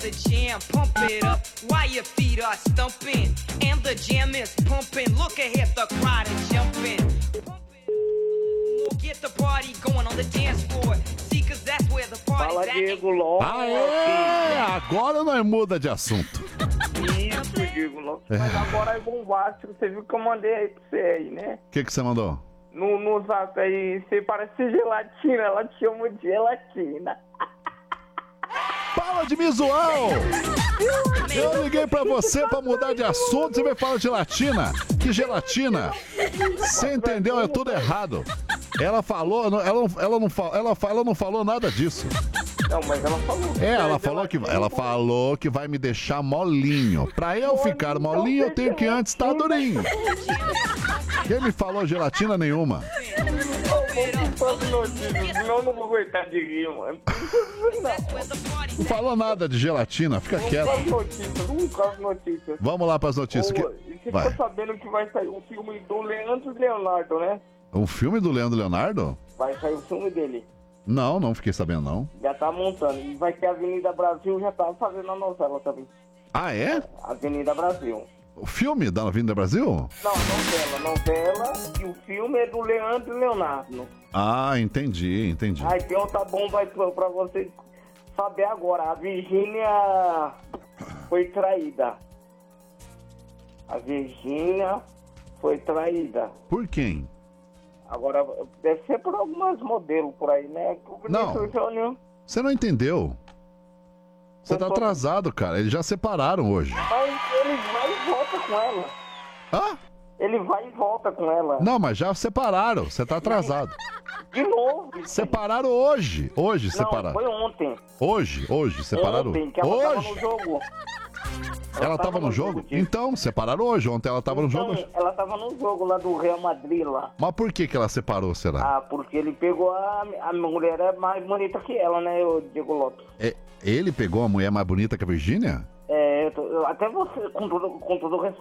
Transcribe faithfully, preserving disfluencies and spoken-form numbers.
the jam, pump it up while your feet are stumping. And the jam is pumping, look ahead, the crowd is jumping. Get the party going on the dance floor. See, cause that's where the party's Fala, at. Diego Lopes. Aê! Agora nós muda de assunto. Isso, Diego Lopes. Mas agora é bombástico. Você viu que eu mandei aí pra você aí, né? O que que você mandou? No, no zap aí, você parece gelatina. Ela te chama de gelatina. Fala de visual! Eu liguei pra você pra mudar de assunto, você vai falar de gelatina. Que gelatina? Você entendeu? É tudo errado. Ela falou, ela não, ela não, ela, ela não falou nada disso. Não, mas ela falou. É, ela falou que, ela falou que vai me deixar molinho. Pra eu ficar molinho, eu tenho que antes estar durinho. Quem me falou gelatina nenhuma? Senão eu não vou aguentar de rir, mano. Não falou nada de gelatina, fica quieto. Vamos com as notícias, vamos com as notícias. Vamos lá pras notícias. Ô, Que... e você Vai. ficou sabendo que vai sair um filme do Leandro Leonardo, né? Um filme do Leandro Leonardo? Vai sair o filme dele. Não, não fiquei sabendo não. Já tá montando. E vai ter a Avenida Brasil, já tá fazendo a novela também. Ah, é? Avenida Brasil. O filme da Avenida Brasil? Não, novela, novela. E o filme é do Leandro Leonardo. Ah, entendi, entendi. Aí tem outra bomba aí pra, pra você saber agora. A Virgínia foi traída. A Virgínia foi traída. Por quem? Agora, deve ser por algumas modelos por aí, né? O Não. Vinícius Júnior. Você não entendeu. Você tá atrasado, cara. Eles já separaram hoje. Mas ele vai e volta com ela. Hã? Ele vai e volta com ela. Não, mas já separaram. Você tá atrasado. De novo. Separaram hoje. Hoje Não, separaram. foi ontem. Hoje, hoje, separaram. Ontem, que ela tava Hoje? no jogo. Ela tava no jogo? Então, separaram hoje. Ontem ela tava no jogo. Então, ela tava no jogo lá do Real Madrid lá. Mas por que que ela separou, será? Ah, porque ele pegou a, a mulher é mais bonita que ela, né, o Diego Lopes? É, ele pegou a mulher mais bonita que a Virgínia? É, eu tô- eu- até você, com todo, com todo respeito.